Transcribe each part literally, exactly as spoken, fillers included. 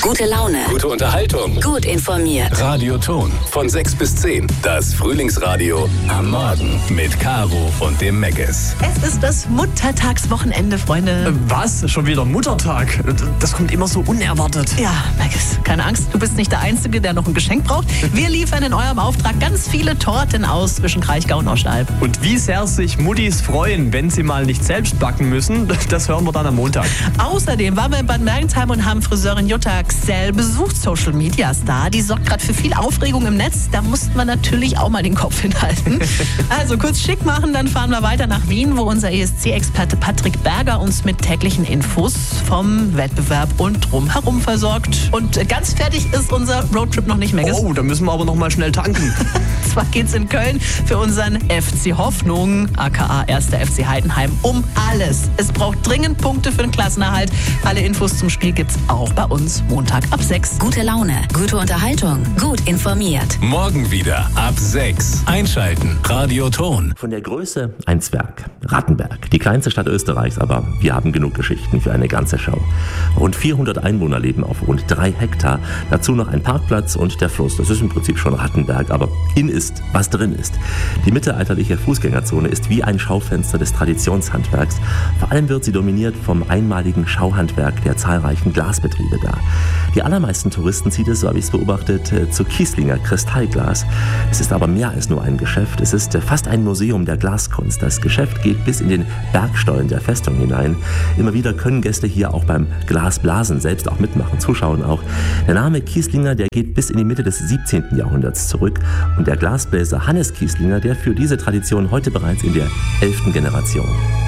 Gute Laune. Gute Unterhaltung. Gut informiert. Radio Ton. Von sechs bis zehn. Das Frühlingsradio am Morgen. Mit Caro und dem Meggis. Es ist das Muttertagswochenende, Freunde. Was? Schon wieder Muttertag? Das kommt immer so unerwartet. Ja, Meggis, keine Angst, du bist nicht der Einzige, der noch ein Geschenk braucht. Wir liefern in eurem Auftrag ganz viele Torten aus zwischen Kraichgau und Oschalb. Und wie sehr sich Muttis freuen, wenn sie mal nicht selbst backen müssen, das hören wir dann am Montag. Außerdem waren wir in Bad Mergentheim und haben Friseurin Jutta Xell besucht, Social Media Star. Die sorgt gerade für viel Aufregung im Netz. Da mussten wir natürlich auch mal den Kopf hinhalten. Also kurz schick machen, dann fahren wir weiter nach Wien, wo unser E S C-Experte Patrick Berger uns mit täglichen Infos vom Wettbewerb und drumherum versorgt. Und ganz fertig ist unser Roadtrip noch nicht, Meggis. Oh, da müssen wir aber noch mal schnell tanken. Zwar geht's in Köln für unseren F C Hoffnung, aka erster F C Heidenheim, um alles. Es braucht dringend Punkte für den Klassenerhalt. Alle Infos zum Spiel gibt's auch bei uns Montag ab sechs. Gute Laune, gute Unterhaltung, gut informiert. Morgen wieder ab sechs. Einschalten. Radio Ton. Von der Größe ein Zwerg. Rattenberg, die kleinste Stadt Österreichs, aber wir haben genug Geschichten für eine ganze Show. Rund vierhundert Einwohner leben auf rund drei Hektar. Dazu noch ein Parkplatz und der Fluss. Das ist im Prinzip schon Rattenberg, aber in ist, was drin ist. Die mittelalterliche Fußgängerzone ist wie ein Schaufenster des Traditionshandwerks. Vor allem wird sie dominiert vom einmaligen Schauhandwerk der zahlreichen Glasbetriebe da. Die allermeisten Touristen zieht es, so habe ich es beobachtet, zu Kieslinger Kristallglas. Es ist aber mehr als nur ein Geschäft. Es ist fast ein Museum der Glaskunst. Das Geschäft geht bis in den Bergstollen der Festung hinein. Immer wieder können Gäste hier auch beim Glasblasen selbst auch mitmachen, zuschauen auch. Der Name Kieslinger, der geht bis in die Mitte des siebzehnten Jahrhunderts zurück. Und der Glasbläser Hannes Kieslinger, der führt diese Tradition heute bereits in der elften Generation.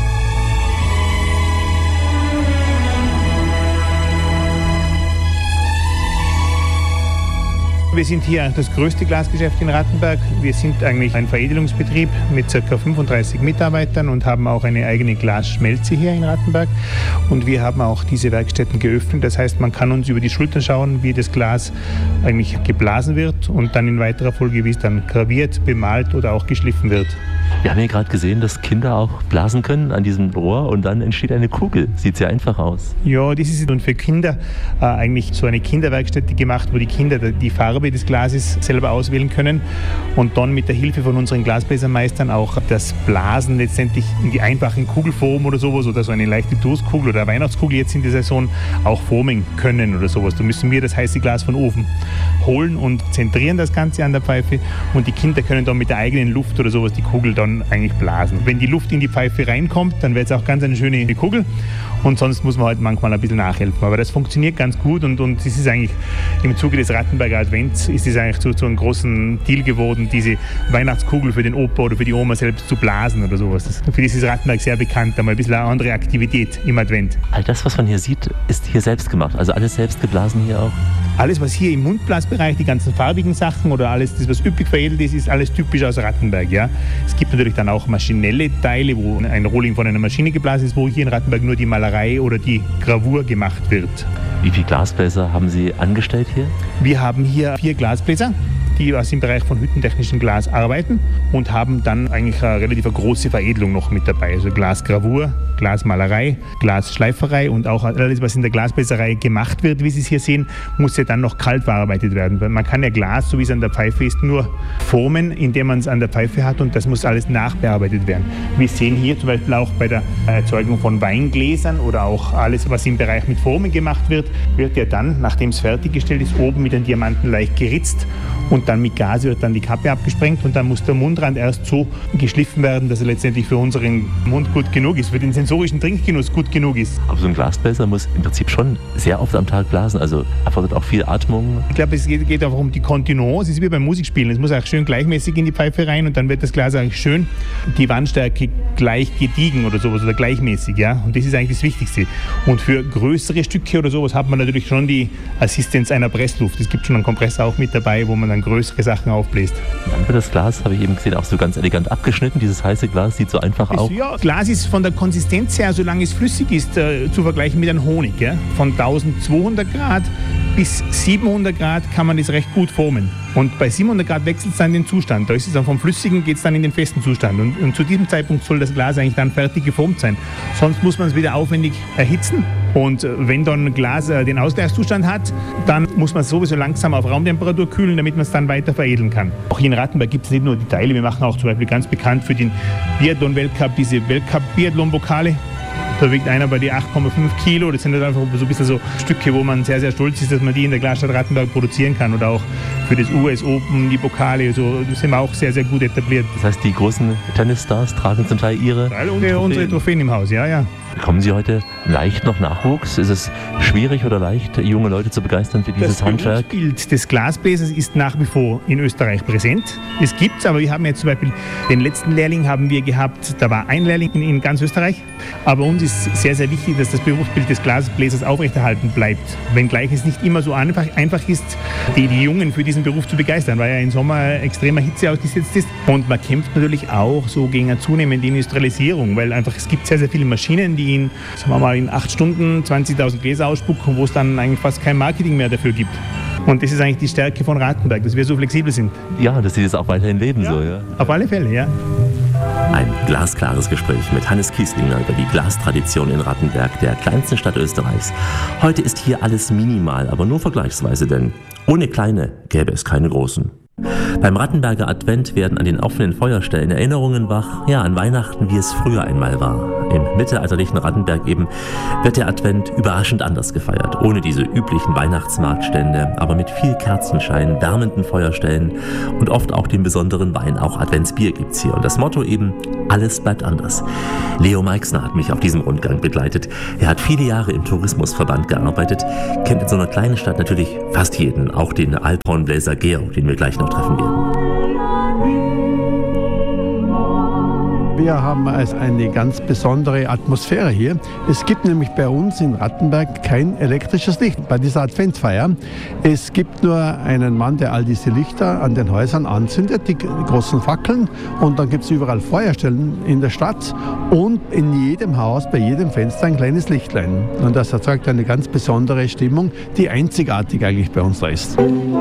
Wir sind hier das größte Glasgeschäft in Rattenberg. Wir sind eigentlich ein Veredelungsbetrieb mit ca. fünfunddreißig Mitarbeitern und haben auch eine eigene Glasschmelze hier in Rattenberg. Und wir haben auch diese Werkstätten geöffnet. Das heißt, man kann uns über die Schulter schauen, wie das Glas eigentlich geblasen wird und dann in weiterer Folge, wie es dann graviert, bemalt oder auch geschliffen wird. Wir haben hier gerade gesehen, dass Kinder auch blasen können an diesem Rohr und dann entsteht eine Kugel. Sieht sehr einfach aus. Ja, das ist für Kinder äh, eigentlich so eine Kinderwerkstätte gemacht, wo die Kinder die Farbe des Glases selber auswählen können und dann mit der Hilfe von unseren Glasbläsermeistern auch das Blasen letztendlich in die einfachen Kugelform oder sowas oder so eine leichte Toastkugel oder Weihnachtskugel jetzt in der Saison auch formen können oder sowas. Da müssen wir das heiße Glas von oben holen und zentrieren das Ganze an der Pfeife und die Kinder können dann mit der eigenen Luft oder sowas die Kugel dann eigentlich blasen. Wenn die Luft in die Pfeife reinkommt, dann wird es auch ganz eine schöne Kugel und sonst muss man halt manchmal ein bisschen nachhelfen. Aber das funktioniert ganz gut und, und das ist eigentlich im Zuge des Rattenberger Advents ist es eigentlich zu, zu einem großen Deal geworden, diese Weihnachtskugel für den Opa oder für die Oma selbst zu blasen oder sowas. Das, für das ist Rattenberg sehr bekannt, einmal ein bisschen eine andere Aktivität im Advent. All das, was man hier sieht, ist hier selbst gemacht, also alles selbst geblasen hier auch? Alles, was hier im Mundblasbereich, die ganzen farbigen Sachen oder alles, das, was üppig veredelt ist, ist alles typisch aus Rattenberg. Ja? Es gibt natürlich dann auch maschinelle Teile, wo ein Rohling von einer Maschine geblasen ist, wo hier in Rattenberg nur die Malerei oder die Gravur gemacht wird. Wie viele Glasbläser haben Sie angestellt hier? Wir haben hier vier Glasbläser, die aus dem Bereich von hüttentechnischem Glas arbeiten und haben dann eigentlich eine relativ große Veredelung noch mit dabei. Also Glasgravur, Glasmalerei, Glasschleiferei und auch alles, was in der Glasbläserei gemacht wird, wie Sie es hier sehen, muss ja dann noch kalt verarbeitet werden. Weil man kann ja Glas, so wie es an der Pfeife ist, nur formen, indem man es an der Pfeife hat und das muss alles nachbearbeitet werden. Wir sehen hier zum Beispiel auch bei der Erzeugung von Weingläsern oder auch alles, was im Bereich mit Formen gemacht wird, wird ja dann, nachdem es fertiggestellt ist, oben mit den Diamanten leicht geritzt und dann mit Gas wird dann die Kappe abgesprengt und dann muss der Mundrand erst so geschliffen werden, dass er letztendlich für unseren Mund gut genug ist, für den sensorischen Trinkgenuss gut genug ist. Aber so ein Glasbläser muss im Prinzip schon sehr oft am Tag blasen, also erfordert auch viel Atmung. Ich glaube, es geht, geht auch um die Kontinuance, es ist wie beim Musikspielen. Es muss auch schön gleichmäßig in die Pfeife rein und dann wird das Glas eigentlich schön, die Wandstärke gleich gediegen oder sowas oder gleichmäßig, ja. Und das ist eigentlich das Wichtigste. Und für größere Stücke oder sowas hat man natürlich schon die Assistenz einer Pressluft. Es gibt schon einen Kompressor auch mit dabei, wo man dann größere Sachen aufbläst. Dann wird das Glas, habe ich eben gesehen, auch so ganz elegant abgeschnitten. Dieses heiße Glas sieht so einfach aus. Ja, Glas ist von der Konsistenz her, solange es flüssig ist, äh, zu vergleichen mit einem Honig. Ja? Von eintausendzweihundert Grad bis siebenhundert Grad kann man das recht gut formen. Und bei siebenhundert Grad wechselt es dann den Zustand. Da ist es dann vom Flüssigen, geht es dann in den festen Zustand. Und, und zu diesem Zeitpunkt soll das Glas eigentlich dann fertig geformt sein. Sonst muss man es wieder aufwendig erhitzen Und wenn dann Glas äh, den Ausgleichszustand hat, dann muss man es sowieso langsam auf Raumtemperatur kühlen, damit man es dann weiter veredeln kann. Auch hier in Rattenberg gibt es nicht nur die Teile, wir machen auch zum Beispiel ganz bekannt für den Biathlon-Weltcup diese Weltcup-Biathlon-Pokale. Da wiegt einer bei die acht Komma fünf Kilo. Das sind halt einfach so ein bisschen so Stücke, wo man sehr, sehr stolz ist, dass man die in der Glasstadt Rattenberg produzieren kann. Oder auch für das U S Open, die Pokale, so, das sind wir auch sehr, sehr gut etabliert. Das heißt, die großen Tennisstars tragen zum Teil ihre Alle unsere, unsere Trophäen im Haus, ja, ja. Bekommen Sie heute leicht noch Nachwuchs? Ist es schwierig oder leicht, junge Leute zu begeistern für dieses das Handwerk? Das Bild des Glasbläsers ist nach wie vor in Österreich präsent. Es gibt's, aber wir haben jetzt zum Beispiel den letzten Lehrling haben wir gehabt, da war ein Lehrling in, in ganz Österreich. Aber uns ist sehr, sehr wichtig, dass das Berufsbild des Glasbläsers aufrechterhalten bleibt. Wenngleich es nicht immer so einfach, einfach ist, die, die Jungen für diesen Beruf zu begeistern, weil er im Sommer extremer Hitze ausgesetzt ist. Und man kämpft natürlich auch so gegen eine zunehmende Industrialisierung, weil einfach es gibt sehr, sehr viele Maschinen, die in, sagen wir mal, in acht Stunden zwanzigtausend Gläser ausspucken, wo es dann eigentlich fast kein Marketing mehr dafür gibt. Und das ist eigentlich die Stärke von Rattenberg, dass wir so flexibel sind. Ja, dass Sie das auch weiterhin leben, ja, so, ja. Auf alle Fälle, ja. Ein glasklares Gespräch mit Hannes Kieslinger über die Glastradition in Rattenberg, der kleinsten Stadt Österreichs. Heute ist hier alles minimal, aber nur vergleichsweise, denn ohne kleine gäbe es keine großen. Beim Rattenberger Advent werden an den offenen Feuerstellen Erinnerungen wach, ja, an Weihnachten, wie es früher einmal war. Im mittelalterlichen Rattenberg eben wird der Advent überraschend anders gefeiert. Ohne diese üblichen Weihnachtsmarktstände, aber mit viel Kerzenschein, wärmenden Feuerstellen und oft auch den besonderen Wein. Auch Adventsbier gibt's hier. Und das Motto eben, alles bleibt anders. Leo Meixner hat mich auf diesem Rundgang begleitet. Er hat viele Jahre im Tourismusverband gearbeitet, kennt in so einer kleinen Stadt natürlich fast jeden, auch den Alphornbläser Georg, den wir gleich noch treffen werden. Wir haben also eine ganz besondere Atmosphäre hier. Es gibt nämlich bei uns in Rattenberg kein elektrisches Licht bei dieser Adventfeier. Es gibt nur einen Mann, der all diese Lichter an den Häusern anzündet, die großen Fackeln. Und dann gibt es überall Feuerstellen in der Stadt und in jedem Haus, bei jedem Fenster ein kleines Lichtlein. Und das erzeugt eine ganz besondere Stimmung, die einzigartig eigentlich bei uns da ist.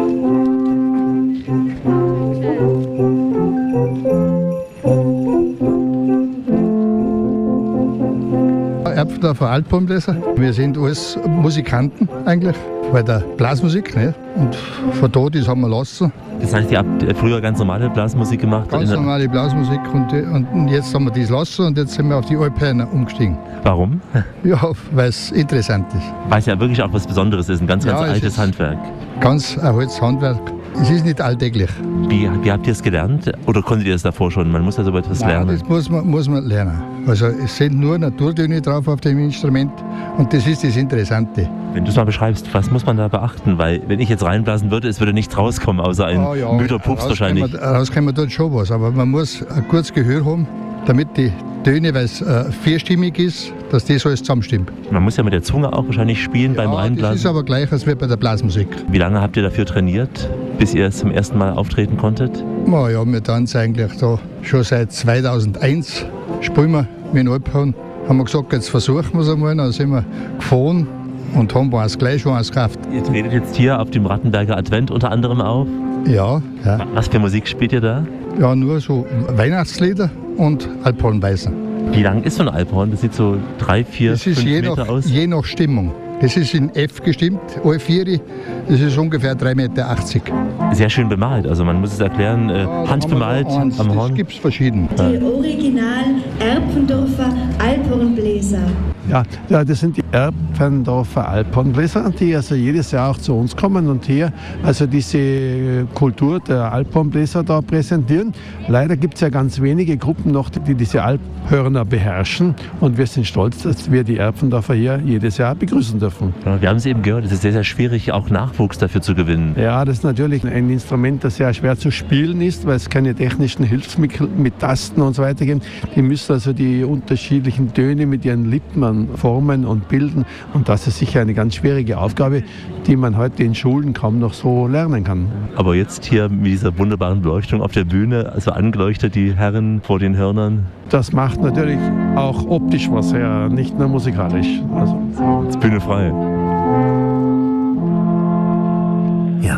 Erbfendorfer Alphornbläser. Wir sind alles Musikanten eigentlich, bei der Blasmusik. Ne? Und von da, das haben wir lassen. Das heißt, ihr habt früher ganz normale Blasmusik gemacht? Ganz normale Blasmusik und, und jetzt haben wir das lassen und jetzt sind wir auf die Alphörner umgestiegen. Warum? Ja, weil es interessant ist. Weil es ja wirklich auch was Besonderes ist, ein ganz, ganz ja, altes Handwerk. Ganz ein altes Handwerk. Es ist nicht alltäglich. Wie, wie habt ihr es gelernt? Oder konntet ihr es davor schon? Man muss ja so etwas Nein, lernen. Das muss man, muss man lernen. Also es sind nur Naturtöne drauf auf dem Instrument und das ist das Interessante. Wenn du es mal beschreibst, was muss man da beachten? Weil wenn ich jetzt reinblasen würde, es würde nichts rauskommen, außer ein oh, ja, müder Pups wahrscheinlich. Rauskommen dort schon was, aber man muss ein gutes Gehör haben, damit die Töne, weil es äh, vierstimmig ist, dass das alles zusammenstimmt. Man muss ja mit der Zunge auch wahrscheinlich spielen ja, beim Reinblasen. Das ist aber gleich als wie bei der Blasmusik. Wie lange habt ihr dafür trainiert, bis ihr zum ersten Mal auftreten konntet? Na ja, wir tanzen eigentlich da schon seit zweitausendeins. Spielen wir mit dem Alphorn. Haben wir gesagt, jetzt versuchen wir es einmal. Dann sind wir gefahren und haben uns gleich schon eins gekauft. Ihr tretet jetzt hier auf dem Rattenberger Advent unter anderem auf? Ja, ja. Was für Musik spielt ihr da? Ja, nur so Weihnachtslieder und Alphornweisen. Wie lang ist so ein Alphorn? Das sieht so drei, vier, das ist fünf je Meter nach, aus. Je nach Stimmung. Das ist in F gestimmt, alle vier. Das ist ungefähr drei Meter achtzig. Sehr schön bemalt, also man muss es erklären, äh, ja, handbemalt am Horn. Das gibt es verschieden. Die Original Erbfendorfer Alphornbläser. Ja, ja, das sind die Erbfendorfer Alphornbläser, die also jedes Jahr auch zu uns kommen und hier also diese Kultur der Alphornbläser da präsentieren. Leider gibt es ja ganz wenige Gruppen noch, die diese Alphörner beherrschen und wir sind stolz, dass wir die Erbfendorfer hier jedes Jahr begrüßen dürfen. Ja, wir haben es eben gehört, es ist sehr, sehr schwierig, auch Nachwuchs dafür zu gewinnen. Ja, das ist natürlich ein Instrument, das sehr schwer zu spielen ist, weil es keine technischen Hilfsmittel mit Tasten und so weiter gibt. Die müssen also die unterschiedlichen Töne mit ihren Lippen formen und bilden und das ist sicher eine ganz schwierige Aufgabe, die man heute in Schulen kaum noch so lernen kann. Aber jetzt hier mit dieser wunderbaren Beleuchtung auf der Bühne, also angeleuchtet die Herren vor den Hörnern. Das macht natürlich auch optisch was her, nicht nur musikalisch. Also jetzt Bühne frei. Ja,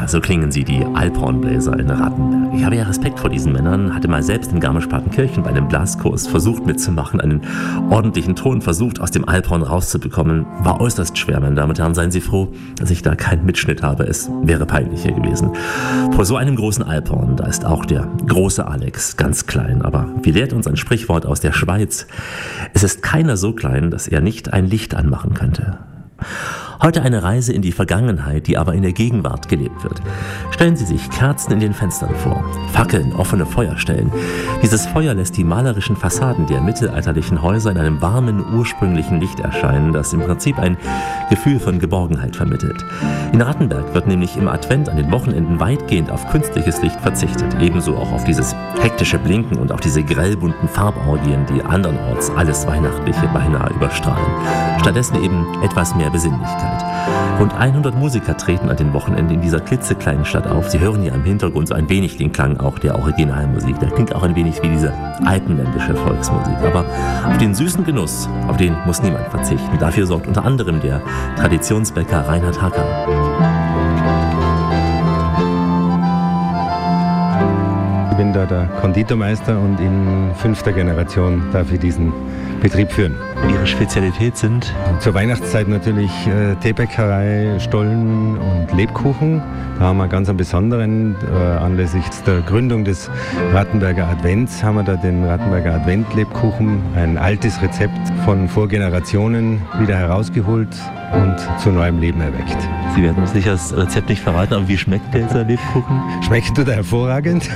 Ja, so klingen sie, die Alphornbläser in Rattenberg. Ich habe ja Respekt vor diesen Männern, hatte mal selbst in Garmisch-Partenkirchen bei einem Blaskurs versucht mitzumachen, einen ordentlichen Ton versucht aus dem Alphorn rauszubekommen. War äußerst schwer, meine Damen und Herren, seien Sie froh, dass ich da keinen Mitschnitt habe. Es wäre peinlicher gewesen. Vor so einem großen Alphorn, da ist auch der große Alex ganz klein. Aber wie lehrt uns ein Sprichwort aus der Schweiz? Es ist keiner so klein, dass er nicht ein Licht anmachen könnte. Heute eine Reise in die Vergangenheit, die aber in der Gegenwart gelebt wird. Stellen Sie sich Kerzen in den Fenstern vor, Fackeln, offene Feuerstellen. Dieses Feuer lässt die malerischen Fassaden der mittelalterlichen Häuser in einem warmen, ursprünglichen Licht erscheinen, das im Prinzip ein Gefühl von Geborgenheit vermittelt. In Rattenberg wird nämlich im Advent an den Wochenenden weitgehend auf künstliches Licht verzichtet, ebenso auch auf dieses hektische Blinken und auf diese grellbunten Farborgien, die andernorts alles Weihnachtliche beinahe überstrahlen. Stattdessen eben etwas mehr Besinnlichkeit. Rund hundert Musiker treten an den Wochenenden in dieser klitzekleinen Stadt auf. Sie hören hier im Hintergrund so ein wenig den Klang auch der Originalmusik. Der klingt auch ein wenig wie diese alpenländische Volksmusik. Aber auf den süßen Genuss, auf den muss niemand verzichten. Dafür sorgt unter anderem der Traditionsbäcker Reinhard Hacker. Ich bin da der Konditormeister und in fünfter Generation darf ich diesen Betrieb führen. Ihre Spezialität sind? Zur Weihnachtszeit natürlich äh, Teebäckerei, Stollen und Lebkuchen. Da haben wir ganz einen besonderen, äh, anlässlich der Gründung des Rattenberger Advents, haben wir da den Rattenberger Advent-Lebkuchen, ein altes Rezept von Vorgenerationen wieder herausgeholt und zu neuem Leben erweckt. Sie werden uns sicher das Rezept nicht verraten, aber wie schmeckt dieser Lebkuchen? Schmeckt tut er hervorragend.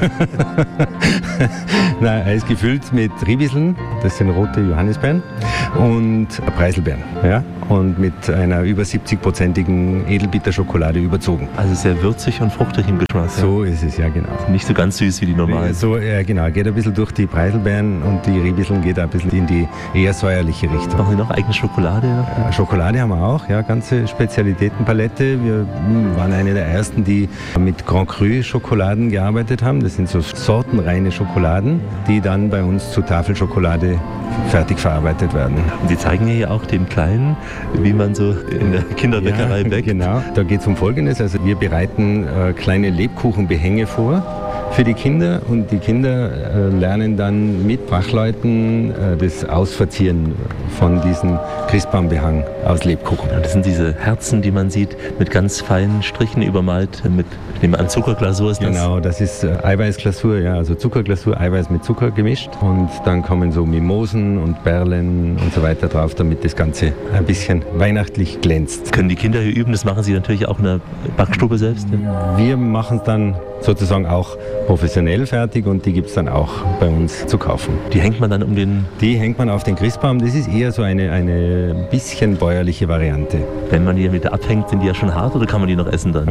Nein, er ist gefüllt mit Ribiseln, das sind rote Johannisbeeren, und Preiselbeeren. Ja? Und mit einer über siebzig-prozentigen Edelbitterschokolade überzogen. Also sehr würzig und fruchtig im Geschmack. So ist es, ja genau. Nicht so ganz süß wie die normalen. So, ja genau, geht ein bisschen durch die Preiselbeeren und die Ribiseln geht ein bisschen in die eher säuerliche Richtung. Machen Sie noch eigene Schokolade? Ja, Schokolade haben wir auch, ja, ganze Spezialitätenpalette. Wir waren eine der ersten, die mit Grand Cru Schokoladen gearbeitet haben. Das sind so sortenreine Schokoladen, die dann bei uns zu Tafelschokolade fertig verarbeitet werden. Und Sie zeigen hier auch dem Kleinen, wie man so in der Kinderbäckerei ja, bäckt. Genau, da geht es um Folgendes. Also wir bereiten äh, kleine Lebkuchenbehänge vor für die Kinder und die Kinder äh, lernen dann mit Fachleuten äh, das Ausverzieren von diesem Christbaumbehang aus Lebkuchen. Das sind diese Herzen, die man sieht, mit ganz feinen Strichen übermalt, mit dem an Zuckerglasur ist das. Genau, das ist äh, Eiweißglasur, ja, also Zuckerglasur, Eiweiß mit Zucker gemischt und dann kommen so Mimosen und Perlen und so weiter drauf, damit das Ganze ein bisschen weihnachtlich glänzt. Können die Kinder hier üben? Das machen Sie natürlich auch in der Backstube selbst? Wir machen es dann sozusagen auch professionell fertig und die gibt es dann auch bei uns zu kaufen. Die hängt man dann um den... Die hängt man auf den Christbaum. Das ist eher so eine, eine bisschen bäuerliche Variante. Wenn man die wieder abhängt, sind die ja schon hart oder kann man die noch essen dann?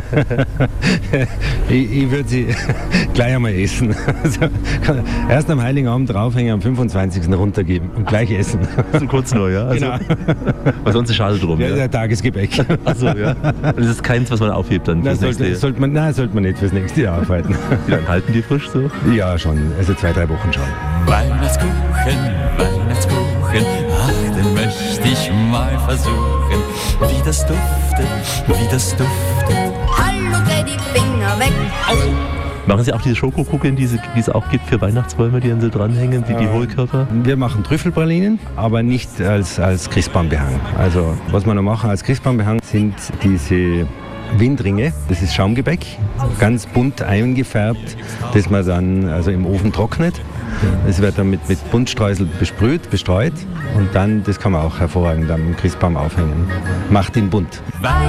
ich ich würde sie gleich einmal essen. Also, erst am Heiligen Abend draufhängen, am fünfundzwanzigsten runtergeben und gleich essen. So kurz nur, ja? Also, genau. Weil sonst ist schade drum. Ja, ja? Der Tagesgebäck. Achso, ja. Das ist keins, was man aufhebt dann fürs sollte, nächste sollte man, Nein, sollte man nicht fürs nächste Jahr aufhalten. Wie lange halten die frisch so? Ja, schon. Also zwei, drei Wochen schon. Weihnachtskuchen, Weihnachtskuchen, ach, den möchte ich mal versuchen. Wie das duftet, wie das duftet. Hallo, dreh die Finger weg. Au. Machen Sie auch diese Schokokugeln, die es, die es auch gibt für Weihnachtsbäume, die dann so dranhängen, die, die Hohlkörper? Wir machen Trüffelpralinen, aber nicht als, als Christbaumbehang. Also was wir noch machen als Christbaumbehang sind diese Windringe, das ist Schaumgebäck, ganz bunt eingefärbt, das man dann also im Ofen trocknet. Es wird dann mit, mit Buntstreusel besprüht, bestreut und dann, das kann man auch hervorragend am Christbaum aufhängen. Macht ihn bunt.